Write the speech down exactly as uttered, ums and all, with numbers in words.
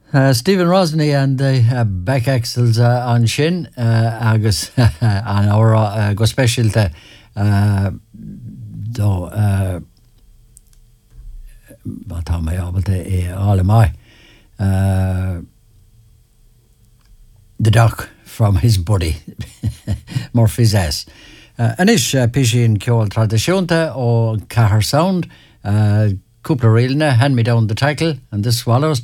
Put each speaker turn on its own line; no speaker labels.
Uh, Stephen Rosny and the uh, back axles uh, on shin uh, agus an our uh, go specialte uh, do uh, wat ha mé abelte e alle mai uh, the duck from his body Murphy's ass uh, an is uh, pishin ceol tradiisiúnta ó Cahar Sound uh, Cúpla rialna, Hand Me Down the Tackle and the Swallows